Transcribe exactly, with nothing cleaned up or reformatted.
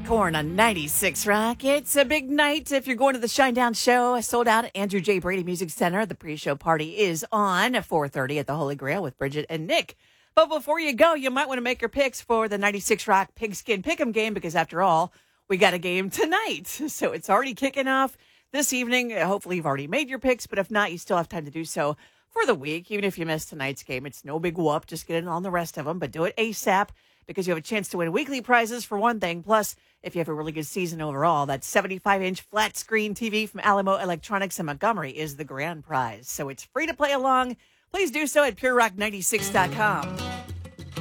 Corn on ninety-six Rock. It's a big night if you're going to the Shinedown show. Sold out at Andrew J. Brady Music Center. The pre-show party is on at four thirty at the Holy Grail with Bridget and Nick. But before you go, you might want to make your picks for the ninety-six Rock Pigskin Pick'em game because after all, we got a game tonight. So it's already kicking off this evening. Hopefully you've already made your picks, but if not, you still have time to do so for the week. Even if you missed tonight's game, it's no big whoop. Just get in on the rest of them, but do it ASAP because you have a chance to win weekly prizes for one thing. Plus, if you have a really good season overall, that seventy-five inch flat screen T V from Alamo Electronics in Montgomery is the grand prize. So it's free to play along. Please do so at pure rock ninety-six dot com.